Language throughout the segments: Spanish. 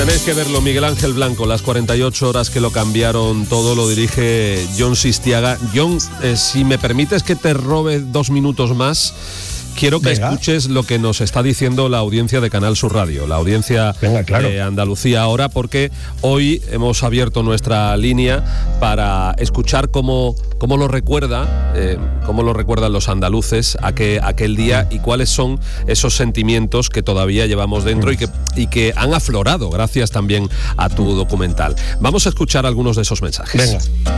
Tenéis que verlo, Miguel Ángel Blanco, las 48 horas que lo cambiaron todo, lo dirige Jon Sistiaga. Jon, si me permites que te robe 2 minutos más, quiero que escuches lo que nos está diciendo la audiencia de Canal Sur Radio, la audiencia de Andalucía Ahora, porque hoy hemos abierto nuestra línea para escuchar cómo lo recuerdan los andaluces aquel día y cuáles son esos sentimientos que todavía llevamos dentro y que han aflorado gracias también a tu documental. Vamos a escuchar algunos de esos mensajes. Venga.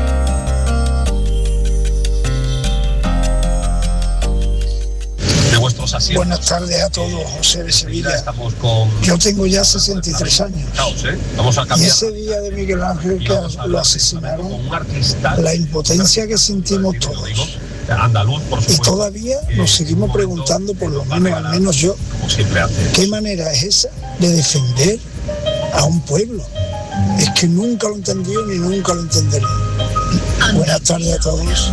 Buenas tardes a todos, José de Sevilla. Yo tengo ya 63 años. Y ese día de Miguel Ángel que lo asesinaron, la impotencia que sentimos todos. Y todavía nos seguimos preguntando, por lo menos, al menos yo, ¿qué manera es esa de defender a un pueblo? Es que nunca lo he entendido ni nunca lo entenderé. Buenas tardes a todos.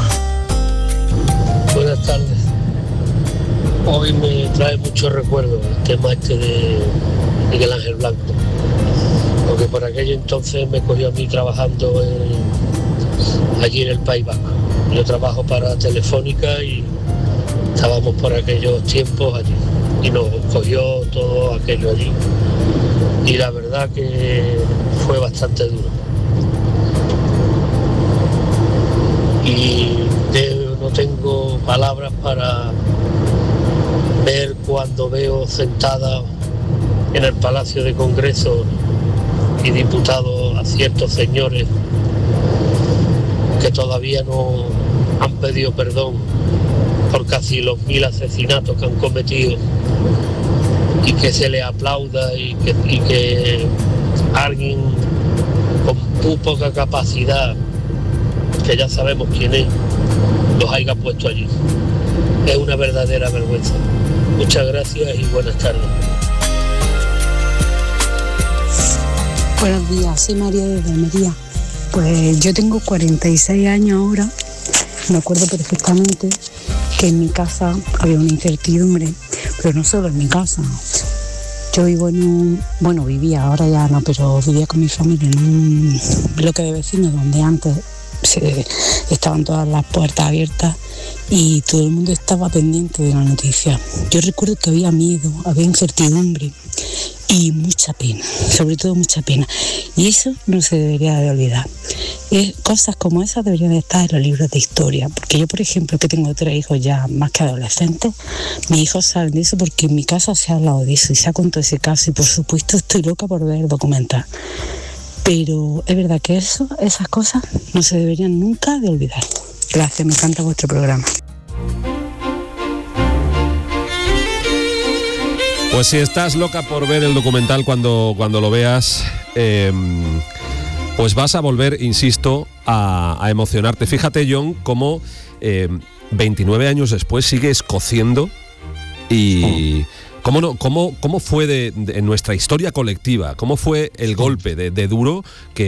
Buenas tardes. Hoy me trae muchos recuerdos el tema de Miguel Ángel Blanco, porque por aquello entonces me cogió a mí trabajando allí en el País Vasco. Yo trabajo para Telefónica y estábamos por aquellos tiempos allí y nos cogió todo aquello allí y la verdad que fue bastante duro. Y no tengo palabras para ver cuando veo sentada en el Palacio de Congreso y diputados a ciertos señores que todavía no han pedido perdón por casi los 1000 asesinatos que han cometido y que se les aplauda y que alguien con muy poca capacidad, que ya sabemos quién es, los haya puesto allí. Es una verdadera vergüenza. Muchas gracias y buenas tardes. Buenos días, soy María desde Almería. Pues yo tengo 46 años ahora. Me acuerdo perfectamente que en mi casa había una incertidumbre, pero no solo en mi casa. Yo vivo vivía, ahora ya no, pero vivía con mi familia en un bloque de vecinos donde antes estaban todas las puertas abiertas y todo el mundo estaba pendiente de la noticia. Yo recuerdo que había miedo, había incertidumbre y mucha pena, sobre todo mucha pena. Y eso no se debería de olvidar. Cosas como esas deberían de estar en los libros de historia, porque yo, por ejemplo, que tengo 3 hijos ya más que adolescentes, mis hijos saben de eso porque en mi casa se ha hablado de eso y se ha contado ese caso y por supuesto estoy loca por ver documental. Pero es verdad que esas cosas no se deberían nunca de olvidar. Gracias, me encanta vuestro programa. Pues si estás loca por ver el documental cuando lo veas, pues vas a volver, insisto, a emocionarte. Fíjate, Jon, cómo 29 años después sigues cociendo y... ¿Cómo fue en nuestra historia colectiva? ¿Cómo fue el golpe de duro que